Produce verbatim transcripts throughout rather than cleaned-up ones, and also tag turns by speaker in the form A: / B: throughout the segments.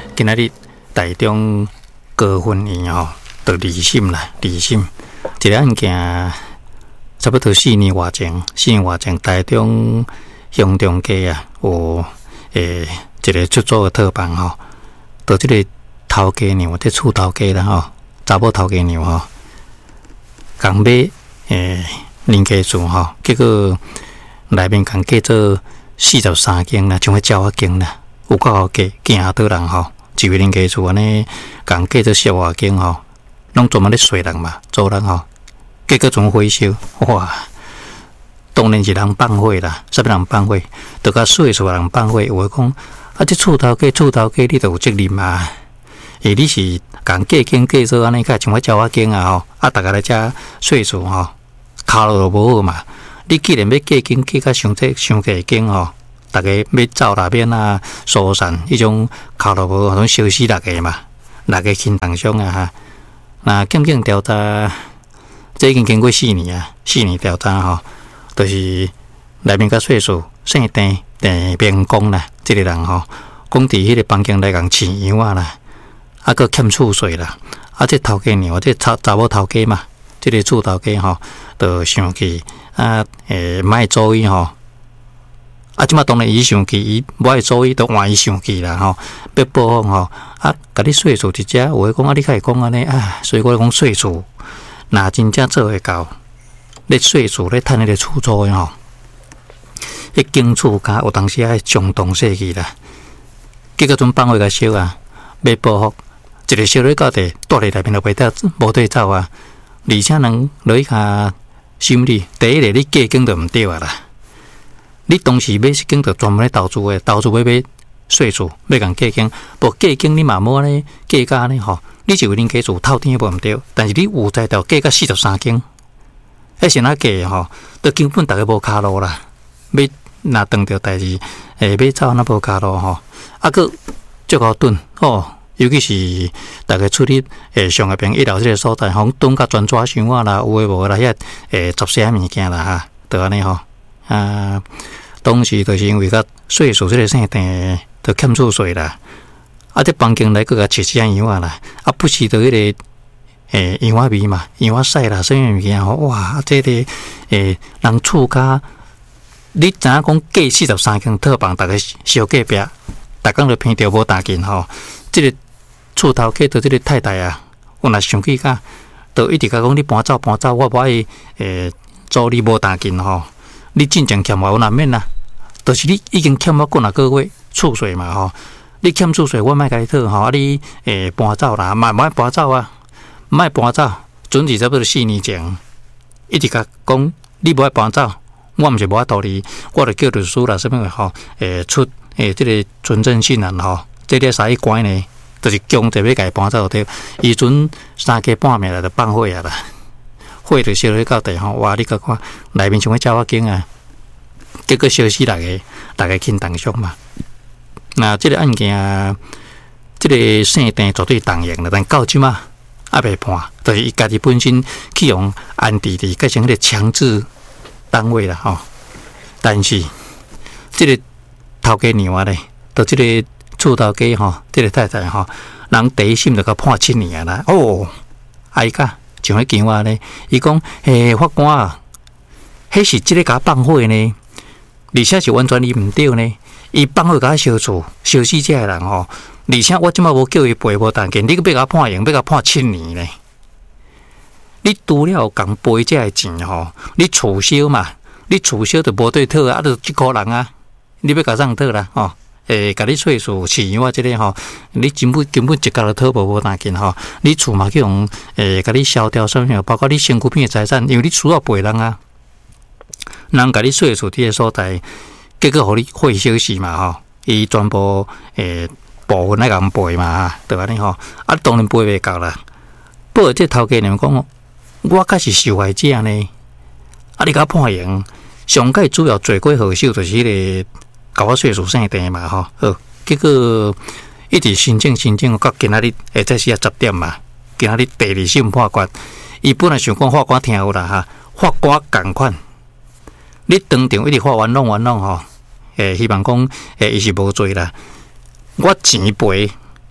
A: 今仔日台中高分院吼，就二审啦，二审一个案件，差不多四年外前，四年外前台中乡中街啊，有诶一个出租的套房吼，到这个头家娘，这厝头家啦吼，查某头家娘吼，共买诶人家厝吼，结果内面共计做四十三间啦，像迄鸟仔间啦，有够好价，惊倒人吼。一位人家厝安尼，共计做十外间吼，拢专门咧睡人嘛，租人吼，结果全回收，哇！当然是人放火啦，啥物人放火？都甲岁数人放火，有诶讲啊，这厝头家厝头家，你都有责任嘛？诶，你是共计间计做安尼，甲像迄鸟仔间啊吼，啊，逐个来遮岁数吼，骹落都无好嘛。你既然要计间计甲伤这伤计间吼。大家要走那边啊，疏散迄种靠落无，种烧死六个嘛，六个轻重伤啊哈。那检警调查，这已经经过四年啊，四年调查吼，就是内面甲岁数姓郑郑边公啦，这个人吼，讲伫迄个房间内共饲羊啊啦，啊个欠厝税啦，啊这头家娘，这查查某头家嘛，这个厝头家吼，就想去啊，诶，莫做伊吼。啊，即马当然伊生气，伊无爱做伊，都换伊生气啦吼。要报复吼，啊，甲你岁数一只，有诶讲啊，你开始讲安尼啊，所以我讲岁数，若真正做会到，你岁数咧趁迄个厝租诶吼，迄间厝价有当时爱冲动说去啦，结果阵放话甲烧啊，要报复，一个烧咧到地，住咧内面就袂得无对走啊，而且能落去下心理，第一个你价格就毋对啊啦。你当时买一间就专门咧投资诶，投资要买税数，要共价间，无价间你嘛无安尼价价呢吼，你就有恁家厝透天无毋对，但是你有才调价到四十三间，迄是哪价吼？都根本逐个无骹路啦，要若当着代志，诶，要走那无骹路吼，啊个足够顿哦，尤其是逐个出入诶上下边一楼即个所在，吼蹲甲专抓箱啊啦，有诶无啦，遐诶杂些物件啦哈，就安尼吼啊。当时就是因为甲岁数即个姓郑，就欠厝税啦。啊，这房间内佫甲饲只羊仔啦，啊，不时就迄、那个诶羊仔味嘛，羊仔屎啦，什么物件吼，哇！这个诶人厝家，你知影讲计四十三间套房，逐个小隔壁，逐工就偏着无打紧吼。这个厝头家着这个太太啊，我若生气甲，就一直甲讲你搬走搬走，我无爱诶做你无打紧吼。你真正欠我，我难免啦。就是你已经欠我过哪个月厝税嘛吼，你欠厝税，我莫甲你讨吼，啊你诶搬走啦，莫莫搬走啊，莫搬走。准是差不多四年前，一直甲讲你无爱搬走，我毋是无法道理，我著叫律师啦，什么吼，诶出诶即个存证信啊吼，这个啥一关呢？就是强制要甲伊搬走对，伊阵三更半暝来就放火啊啦。火就烧咧到地吼，哇！你甲看内面像个鸟仔间啊，结果烧死六个，六个轻重伤嘛。那这个案件，这个姓郑绝对动用了，但到即嘛还未判，就是伊家己本身去用安置伫改成迄个强制单位啦吼。但是这个头家娘啊咧，就这个厝头家吼，这个太太吼，人第一审就甲判七年啦。哦，哎个。像迄间话呢，伊讲，诶，法官啊，迄是即个甲放火呢，而且是完全伊毋对呢。伊放火甲烧厝，烧死这个人吼，而且我即摆无叫伊赔无单件，你要甲判刑，要甲判七年呢。你除了共赔这个钱吼，你厝烧嘛，你厝烧就无对讨啊，啊，就一个人啊，你要甲上讨啦吼。诶，甲你岁数饲羊啊，即个吼，你根本根本一家就讨无无单件吼。你厝嘛去用诶，甲你消掉什么，包括你身躯边的财产，因为你厝要赔人啊，人甲你岁数伫个所在，结果互你火烧死嘛吼，伊全部诶部分来共赔嘛，对安尼吼。啊，当然赔袂够啦。不过这头家人讲，我才是受害者呢。啊，你甲判刑，上届主要罪过何首就是迄、那个。搞我岁数姓郑嘛吼，好，结果一直申请申请，到今仔日会再是啊十点嘛，今仔日第二审判决，伊本来想讲法官听有啦哈，法官共款，你当场一直法冤枉冤枉吼，诶，希望讲诶伊是无罪啦，我钱赔，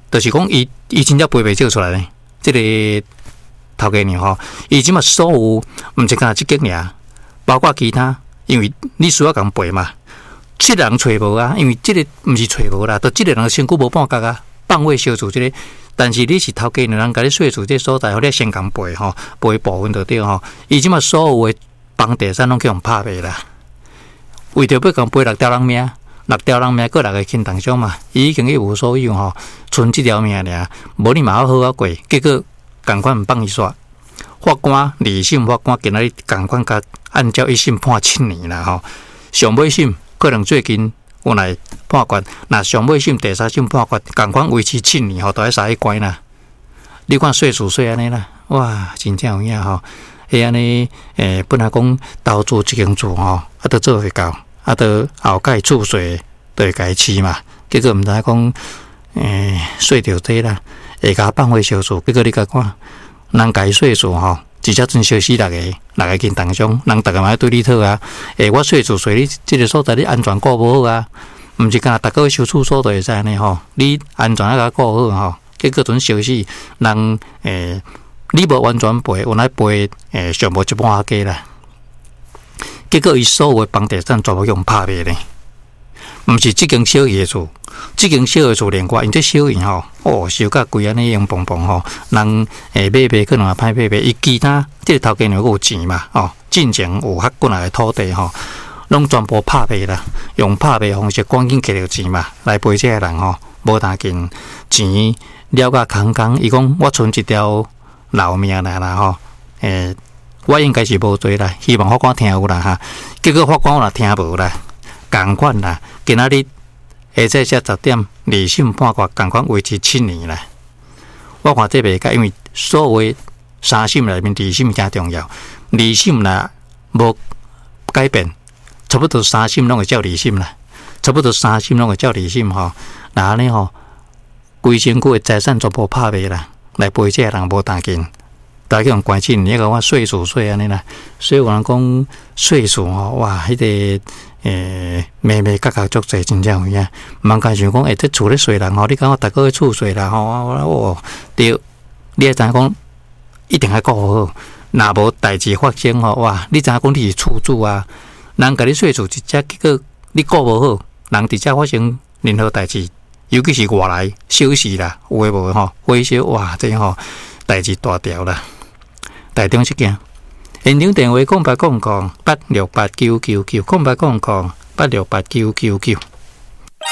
A: 就是讲伊伊真正赔袂少出来呢。这个头家娘吼，伊即马所有毋是干即间尔，包括其他，因为你需要共赔嘛。七人找无啊，因为即个毋是找无啦，都即个人身躯无半角啊，放位烧厝即个。但是你是头家娘人甲你说厝即个所在，互你先共赔吼，赔部分就对吼。伊即马所有诶房地产拢去互拍卖啦，为着要共赔六条人命。六条人命，各六个轻重伤嘛，已经一无所有吼，剩这条命尔，无你嘛好好啊过，结果共款毋放伊煞。法官二审法官今仔日共款甲按照一审判七年啦吼，上尾审可能最近有来判决，那上尾审第三审判决共款维持七年吼，都要杀一关啦。你看岁数岁安尼啦，哇，真正有影吼，迄安尼诶，本来讲投资一间厝吼，啊，都做会到。啊，到后盖厝税都会家饲嘛，结果毋知讲，诶，税着低啦，会甲放回烧厝，结果你甲看，人家税数吼，直接真烧死六个，六个轻重伤，人逐个嘛对你讨啊，诶，我税数税你即个所在你安全顾无好啊，毋是干逐个收厝所就会使安尼吼，你安全啊甲顾好吼，结果阵烧死人，诶，你无完全赔，有来赔，诶，上无一半价啦。结果伊所有的房地产全部用拍卖咧，毋是即间小爷厝，即间小爷厝连外，因这小爷吼，哦，烧甲贵安尼用蹦蹦吼，人诶买卖可能也歹买卖，伊其他即个头家娘有钱嘛，哦，进前有较过来的土地吼，拢全部拍卖啦，用拍卖方式赶紧摕到钱嘛，来赔这个人吼，无当紧钱了甲空空，伊讲我剩一条老命啦啦吼，诶。我应该是无做啦，希望法官听有啦哈。结果法官我也听无啦，共款啦。今仔日下晝才十點，二審判決共款維持七年啦。我看這袂解，因為所謂三審內面二審較重要，二審啦無改變，差不多三審攏會照二審啦，差不多三審攏會照二審吼。那安尼吼，規身軀嘅財產全部拍賣啦，來賠這個人無當緊。大家用關心，你個我歲數歲安尼啦，所以有人講歲數吼，哇，迄、那個誒眉眉角角足濟，真正有影。毋敢想講，誒，這厝咧稅人吼，你講我逐個月厝稅啦吼，哦，對，你會知影講一定要顧好，若無代志發生吼，哇，你知影講你是厝主啊，人甲你稅厝一隻，結果你顧無好，人直接發生任何代志，尤其是外來小事啦，有誒無吼，火燒哇，這吼代志大條啦。台中一件，現場電話空八空空八六八九九九空八空空八六八九九九。